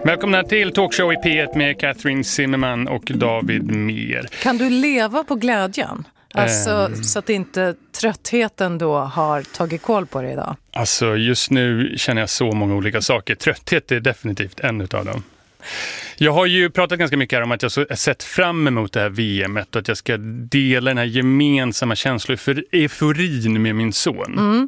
Välkomna till Talkshow i P1 med Catherine Zimmerman och David Mer. Kan du leva på glädjen? Alltså, så att inte tröttheten då har tagit koll på det idag? Alltså just nu känner jag så många olika saker. Trötthet är definitivt en utav dem. Jag har ju pratat ganska mycket här om att jag har sett fram emot det här VMet och att jag ska dela den här gemensamma känslan för euforin med min son. Mm.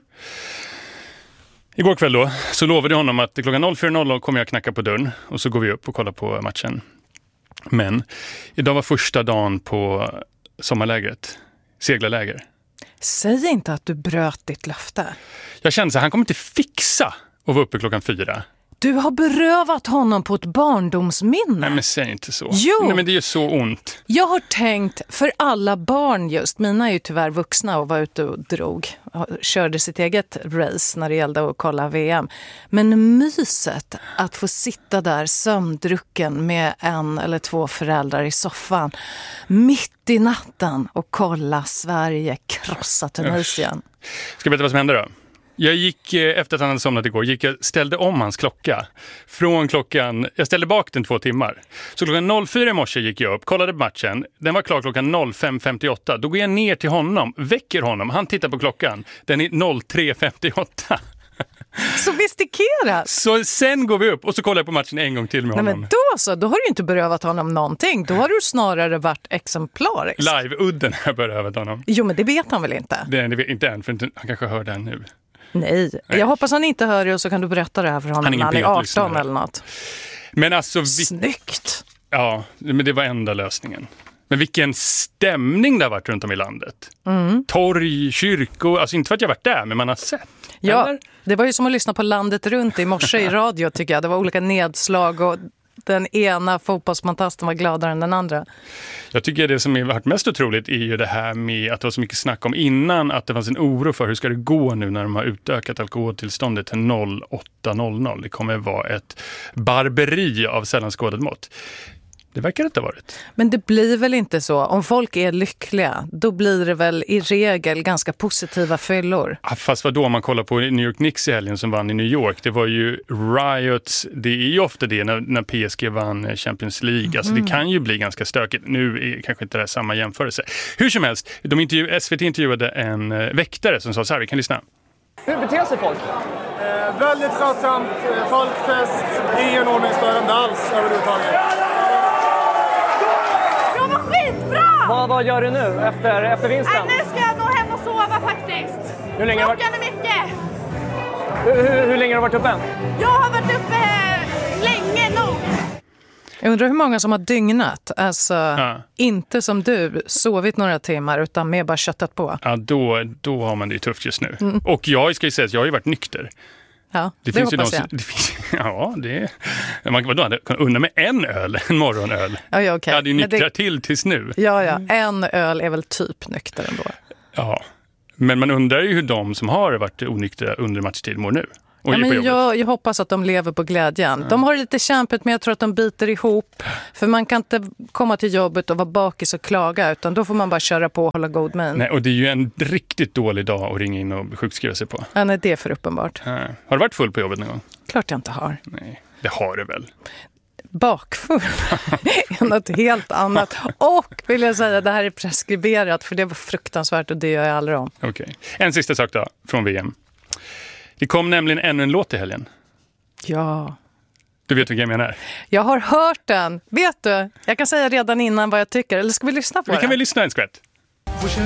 Igår kväll då så lovade jag honom att klockan 04.00 kommer jag knacka på dörren och så går vi upp och kollar på matchen. Men idag var första dagen på sommarlägret, seglarläger. Säg inte att du bröt ditt löfte. Jag kände att han kommer inte fixa att vara uppe klockan 4. Du har berövat honom på ett barndomsminne. Nej, men säg inte så. Jo. Nej, men det är ju så ont. Jag har tänkt för alla barn just. Mina är ju tyvärr vuxna och var ute och drog. Körde sitt eget race när det gällde att kolla VM. Men myset att få sitta där sömndrucken med en eller två föräldrar i soffan. Mitt i natten och kolla Sverige krossa Tunisien. Ska jag berätta vad som hände då? Jag gick, efter att han hade somnat igår, ställde om hans klocka. Jag ställde bak den 2 timmar. Så klockan 04 i morse gick jag upp, kollade på matchen. Den var klar klockan 05.58. Då går jag ner till honom, väcker honom. Han tittar på klockan. Den är 03.58. Sofistikerat. Så sen går vi upp och så kollar jag på matchen en gång till med honom. Nej, men då har du inte berövat honom någonting. Då har du snarare varit exemplarisk. Live-udden har jag berövat honom. Jo, men det vet han väl inte? Det vet inte än, för han kanske hör den nu. Nej, jag hoppas han inte hör det och så kan du berätta det här för honom när han är 18 eller något. Men alltså, snyggt! Ja, men det var enda lösningen. Men vilken stämning det har varit runt om i landet. Torg, kyrkor, alltså inte för att jag varit där, men man har sett. Ja, eller? Det var ju som att lyssna på Landet runt i morse i radio tycker jag. Det var olika nedslag och den ena fotbollsfantasten var gladare än den andra. Jag tycker det som har varit mest otroligt är ju det här med att det var så mycket snack om innan att det fanns en oro för hur ska det gå nu när de har utökat alkoholtillståndet till 08.00. Det kommer vara ett barberi av sällan skådat mått. Det verkar inte ha varit. Men det blir väl inte så. Om folk är lyckliga, då blir det väl i regel ganska positiva fyllor. Ja, fast vad då om man kollar på New York Knicks i helgen som vann i New York. Det var ju riots. Det är ju ofta det när PSG vann Champions League. Alltså det kan ju bli ganska stökigt. Nu är kanske inte det samma jämförelse. Hur som helst, SVT intervjuade en väktare som sa så här, vi kan lyssna. Hur beter sig folk? Väldigt skötsamt, folkfest, ingen ordningsstörande alls överhuvudtaget. Vad gör du nu efter vinsten? Nu ska jag nog hem och sova faktiskt. Hur länge Klockan är mycket. Hur länge har du varit uppe? Jag har varit uppe länge nog. Jag undrar hur många som har dygnat. Alltså inte som du, sovit några timmar utan mer bara köttat på. Ja, då har man det ju tufft just nu. Och jag ska ju säga att jag har ju varit nykter. Ja, det finns ju man kan unna med en morgonöl. Ja, okay. Jag hade ju nyktra tills nu. Ja, en öl är väl typ nykter ändå. Ja, men man undrar ju hur de som har varit onyktra under matchtid mår nu. Jag hoppas att de lever på glädjen. De har lite kämpet men jag tror att de biter ihop. För man kan inte komma till jobbet och vara bakis och klaga utan då får man bara köra på och hålla god min. Nej, och det är ju en riktigt dålig dag att ringa in och sjukskriva sig på. Ja, nej, det är för uppenbart. Har du varit full på jobbet någon gång? Klart jag inte har. Nej, det har du väl. Bakfull är något helt annat. Och vill jag säga, det här är preskriberat för det var fruktansvärt och det gör jag aldrig om. Okej. En sista sak då från VM. Det kom nämligen ännu en låt i helgen. Ja. Du vet vilken jag menar? Jag har hört den. Vet du? Jag kan säga redan innan vad jag tycker. Eller ska vi lyssna på den? Vi kan väl lyssna en skvätt.